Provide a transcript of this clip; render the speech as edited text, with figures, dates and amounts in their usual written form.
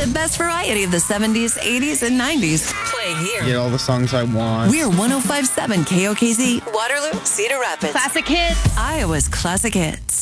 The best variety of the 70s, 80s, and 90s. Playing here. Get all the songs I want. We're 105.7 KOKZ, Waterloo, Cedar Rapids. Classic hits. Iowa's classic hits.